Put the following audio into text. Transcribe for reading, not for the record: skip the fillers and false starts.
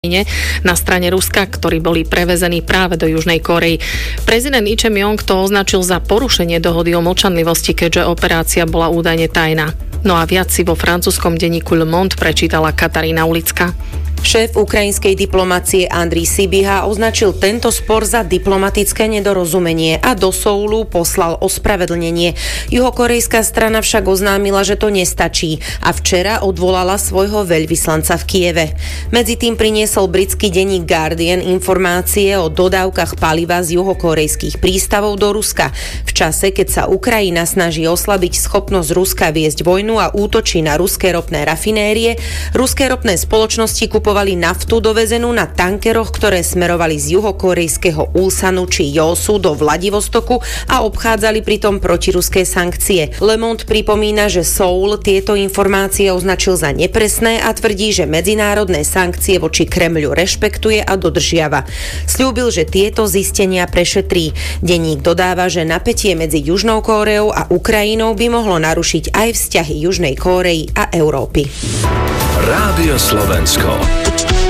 na strane Ruska, ktorí boli prevezení práve do Južnej Kórey. Prezident Lee Jae-myung to označil za porušenie dohody o mlčanlivosti, keďže operácia bola údajne tajná. No a viac si vo francúzskom denníku Le Monde prečítala Katarína Ulická. Šéf ukrajinskej diplomacie Andrij Sybiha označil tento spor za diplomatické nedorozumenie a do Soulu poslal ospravedlnenie. Juhokorejská strana však oznámila, že to nestačí a včera odvolala svojho veľvyslanca v Kieve. Medzi tým priniesol britský denník Guardian informácie o dodávkach paliva z juhokorejských prístavov do Ruska. V čase, keď sa Ukrajina snaží oslabiť schopnosť Ruska viesť vojnu a útočí na ruské ropné rafinérie, ruské ropné spoločnosti kupovali naftu dovezenú na tankeroch, ktoré smerovali z juhokorejského Ulsanu či Jósu do Vladivostoku a obchádzali pritom protiruské sankcie. Le Monde pripomína, že Soul tieto informácie označil za nepresné a tvrdí, že medzinárodné sankcie voči Kremľu rešpektuje a dodržiava. Sľúbil, že tieto zistenia prešetrí. Denník dodáva, že napätie medzi Južnou Kóreou a Ukrajinou by mohlo narušiť aj vzťahy Južnej Kórey a Európy. Rádio Slovensko.